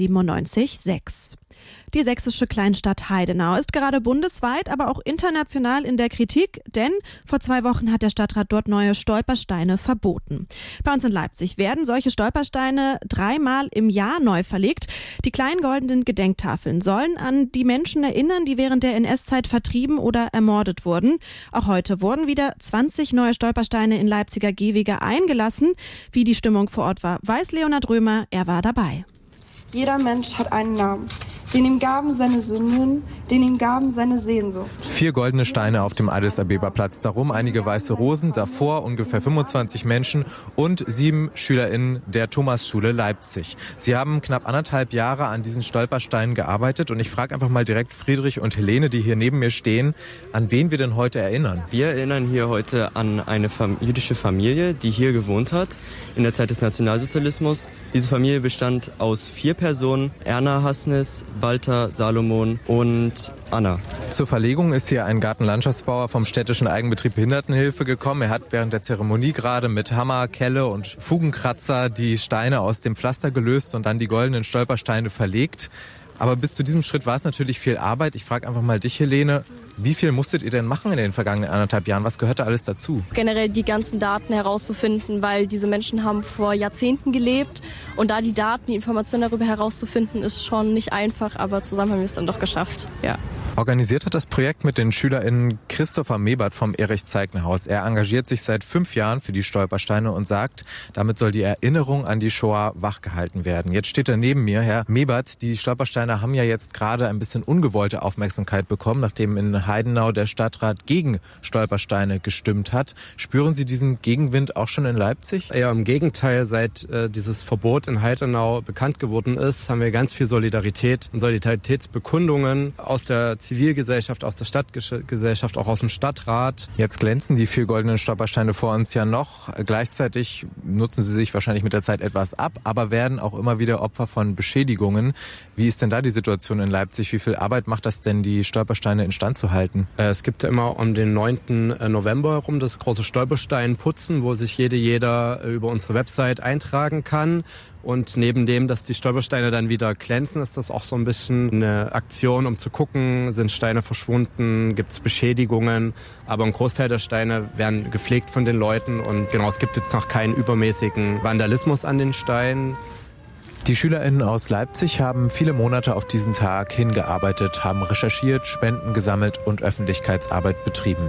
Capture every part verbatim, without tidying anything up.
siebenundneunzig Komma sechs. Die sächsische Kleinstadt Heidenau ist gerade bundesweit, aber auch international in der Kritik, denn vor zwei Wochen hat der Stadtrat dort neue Stolpersteine verboten. Bei uns in Leipzig werden solche Stolpersteine dreimal im Jahr neu verlegt. Die kleinen goldenen Gedenktafeln sollen an die Menschen erinnern, die während der N S-Zeit vertrieben oder ermordet wurden. Auch heute wurden wieder zwanzig neue Stolpersteine in Leipziger Gehwege eingelassen. Wie die Stimmung vor Ort war, weiß Leonhard Römer, er war dabei. Jeder Mensch hat einen Namen, den ihm gaben seine Sünden, den ihm gaben seine Sehnsucht. Vier goldene Steine auf dem Addis-Abeba-Platz, darum einige weiße Rosen, davor ungefähr fünfundzwanzig Menschen und sieben SchülerInnen der Thomasschule Leipzig. Sie haben knapp anderthalb Jahre an diesen Stolpersteinen gearbeitet und ich frage einfach mal direkt Friedrich und Helene, die hier neben mir stehen, an wen wir denn heute erinnern. Wir erinnern hier heute an eine fam- jüdische Familie, die hier gewohnt hat in der Zeit des Nationalsozialismus. Diese Familie bestand aus vier Personen, Erna Hassnis, Walter Salomon und Anna. Zur Verlegung ist hier ein Gartenlandschaftsbauer vom städtischen Eigenbetrieb Behindertenhilfe gekommen. Er hat während der Zeremonie gerade mit Hammer, Kelle und Fugenkratzer die Steine aus dem Pflaster gelöst und dann die goldenen Stolpersteine verlegt. Aber bis zu diesem Schritt war es natürlich viel Arbeit. Ich frage einfach mal dich, Helene, wie viel musstet ihr denn machen in den vergangenen anderthalb Jahren? Was gehört da alles dazu? Generell die ganzen Daten herauszufinden, weil diese Menschen haben vor Jahrzehnten gelebt. Und da die Daten, die Informationen darüber herauszufinden, ist schon nicht einfach. Aber zusammen haben wir es dann doch geschafft. Ja. Organisiert hat das Projekt mit den SchülerInnen Christopher Mebert vom Erich-Zeigner-Haus. Er engagiert sich seit fünf Jahren für die Stolpersteine und sagt, damit soll die Erinnerung an die Shoah wachgehalten werden. Jetzt steht er neben mir, Herr Mebert. Die Stolpersteine haben ja jetzt gerade ein bisschen ungewollte Aufmerksamkeit bekommen, nachdem in Heidenau der Stadtrat gegen Stolpersteine gestimmt hat. Spüren Sie diesen Gegenwind auch schon in Leipzig? Ja, im Gegenteil. Seit äh, dieses Verbot in Heidenau bekannt geworden ist, haben wir ganz viel Solidarität und Solidaritätsbekundungen aus der Zivilgesellschaft, aus der Stadtgesellschaft, auch aus dem Stadtrat. Jetzt glänzen die vier goldenen Stolpersteine vor uns ja noch. Gleichzeitig nutzen sie sich wahrscheinlich mit der Zeit etwas ab, aber werden auch immer wieder Opfer von Beschädigungen. Wie ist denn da die Situation in Leipzig? Wie viel Arbeit macht das denn, die Stolpersteine instand zu halten? Es gibt immer um den neunten November herum das große Stolpersteinputzen, wo sich jede, jeder über unsere Website eintragen kann. Und neben dem, dass die Stolpersteine dann wieder glänzen, ist das auch so ein bisschen eine Aktion, um zu gucken, sind Steine verschwunden, gibt es Beschädigungen. Aber ein Großteil der Steine werden gepflegt von den Leuten. Und genau, es gibt jetzt noch keinen übermäßigen Vandalismus an den Steinen. Die SchülerInnen aus Leipzig haben viele Monate auf diesen Tag hingearbeitet, haben recherchiert, Spenden gesammelt und Öffentlichkeitsarbeit betrieben.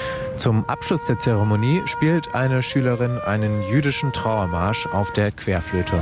Zum Abschluss der Zeremonie spielt eine Schülerin einen jüdischen Trauermarsch auf der Querflöte.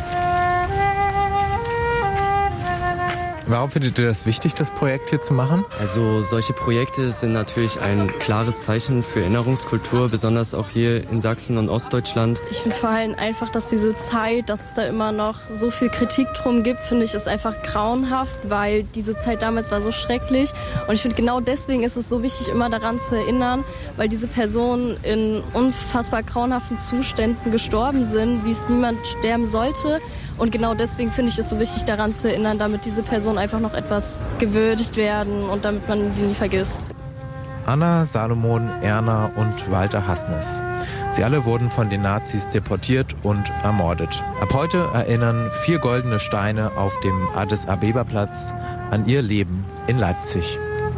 Warum findet ihr das wichtig, das Projekt hier zu machen? Also solche Projekte sind natürlich ein klares Zeichen für Erinnerungskultur, besonders auch hier in Sachsen und Ostdeutschland. Ich finde vor allem einfach, dass diese Zeit, dass es da immer noch so viel Kritik drum gibt, finde ich, ist einfach grauenhaft, weil diese Zeit damals war so schrecklich. Und ich finde, genau deswegen ist es so wichtig, immer daran zu erinnern, weil diese Personen in unfassbar grauenhaften Zuständen gestorben sind, wie es niemand sterben sollte. Und genau deswegen finde ich es so wichtig, daran zu erinnern, damit diese Personen einfach noch etwas gewürdigt werden und damit man sie nie vergisst. Anna, Salomon, Erna und Walter Hassnis. Sie alle wurden von den Nazis deportiert und ermordet. Ab heute erinnern vier goldene Steine auf dem Addis-Abeba-Platz an ihr Leben in Leipzig.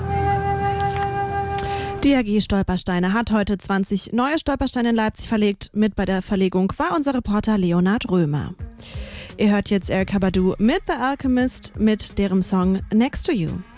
Die A G Stolpersteine hat heute zwanzig neue Stolpersteine in Leipzig verlegt. Mit bei der Verlegung war unser Reporter Leonhard Römer. Ihr hört jetzt Erykah Badu mit The Alchemist mit deren Song Next to You.